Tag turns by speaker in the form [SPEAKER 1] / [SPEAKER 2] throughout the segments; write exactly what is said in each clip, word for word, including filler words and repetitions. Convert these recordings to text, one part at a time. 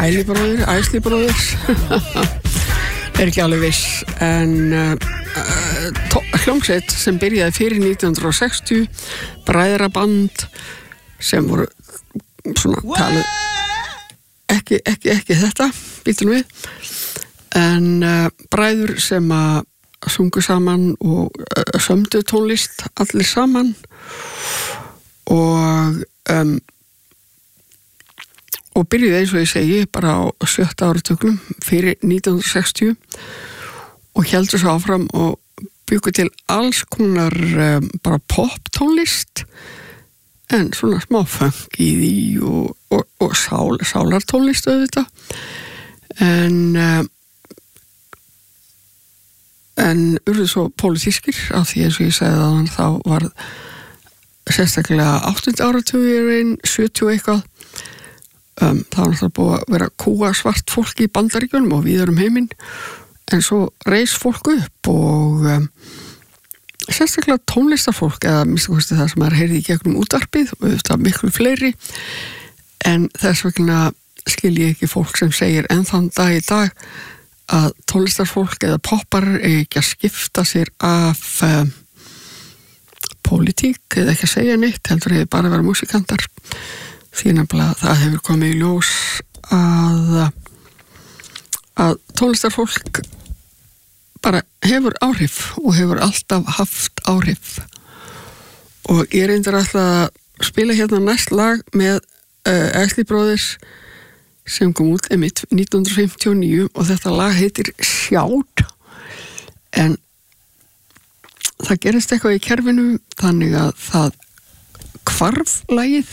[SPEAKER 1] Ælibróðir, Æslibróðir er ekki alveg viss en uh, uh, hljómsveit sem byrjaði fyrir nítján hundruð og sextíu, bræðraband sem voru svona talið ekki, ekki, ekki þetta býtum við en uh, bræður sem að sungu saman og uh, sömdu tónlist allir saman og um, og byrjuði eins og ég segi bara á sjötta áratögnum fyrir nítján hundruð og sextíu og héldu svo áfram og byggu til alls konar um, bara pop tónlist en svona smá funk í því og, og, og sál, sálartónlist auðvitað en um, en urðu svo pólitískir af því eins og ég sagði að þá var sérstaklega áttunda áratugurinn sjötíu eitthvað um, þá var það búið að vera kúga svart fólk í Bandaríkjunum og víðar um heiminn en svo reis fólk upp og um, sérstaklega tónlistarfólk eða minnst kosti það sem er heyrði í gegnum útvarpið og auðvitað miklu fleiri en þess vegna skil ég ekki fólk sem segir enn þann dag í dag að tónlistarfólk eða poppar ekki að skipta sér af um, pólitík eða ekki að segja neitt, heldur hefur bara að vera músikantar því nefnilega það hefur komið í ljós að að tónlistarfólk bara hefur áhrif og hefur alltaf haft áhrif og ég reyndar alltaf að spila hérna næst lag með uh, Æslibróðir sem kom út einmitt nítján hundruð fimmtíu og níu og þetta lag heitir Sjátt en það gerist eitthvað í kerfinu þannig að það hvarf lagið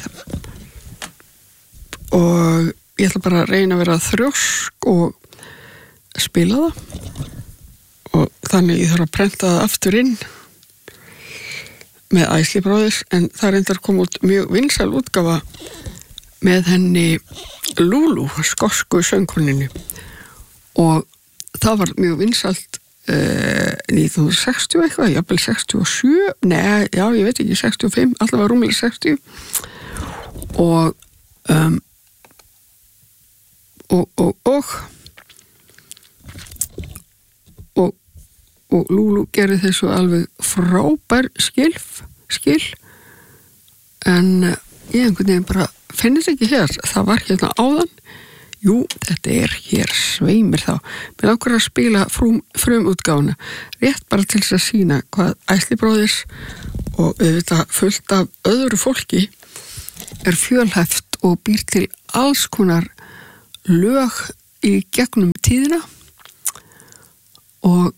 [SPEAKER 1] og ég ætla bara að reyna að vera þrjósk og spila það og þannig ég þarf að prenta það aftur inn með Æslibróðir en það reyndar kom út mjög vinsæl útgáfa með henni Lulu, skosku söngkonunni og það var mjög vinsælt uh, nítján hundruð og sextíu eitthvað, jafnvel sextíu og sjö nei, já, ég veit ekki, sextíu og fimm allavega rúmlega sextíu og um, og og og og, og Lulu gerði þessu alveg frábær skilf skil en uh, ég einhvern veginn bara finnst ekki hér, það var hérna áðan jú, þetta er hér sveimir þá, mér langar að spila frum, frumútgáfuna, rétt bara til þess að sína hvað Æslibróðir og auðvitað fullt af öðru fólki er fjölhæft og býr til alls konar lög í gegnum tíðina og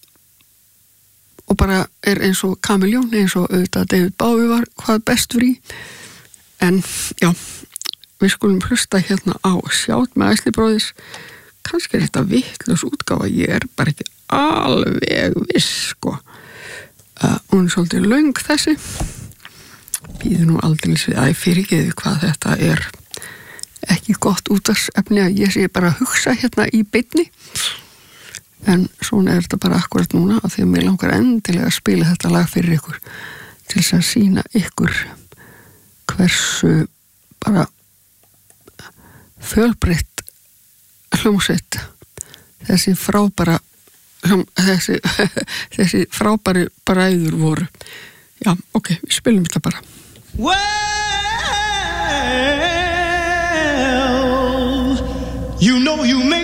[SPEAKER 1] og bara er eins og Kameljón, eins og auðvitað David Bowie var hvað best fyrir en já, við skulum hlusta hérna á Sjátt með Æslibróðir kannski er þetta vitlaus útgáfa ég er bara ekki alveg viss sko uh, hún er svolítið löng þessi býður nú aldeilis við að fyrirgeðu hvað þetta er ekki gott útvarpsefni að ég sé bara að hugsa hérna í beinni en svona er þetta bara akkurat núna af því að mér langar endilega að spila þetta lag fyrir ykkur til þess að sýna ykkur hversu bara fjölbreytt hljómsveit þessi frábæra hljóm, þessi, þessi frábæri bræður voru já, ok, við spilum þetta bara
[SPEAKER 2] Well, you know you make